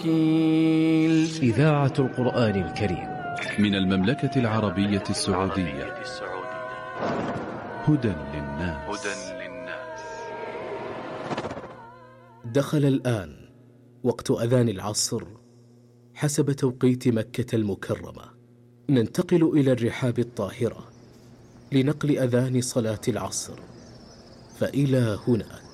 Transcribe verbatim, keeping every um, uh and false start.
إذاعة القرآن الكريم من المملكة العربية السعودية. هدى للناس. دخل الآن وقت أذان العصر حسب توقيت مكة المكرمة. ننتقل إلى الرحاب الطاهرة لنقل أذان صلاة العصر، فإلى هناك.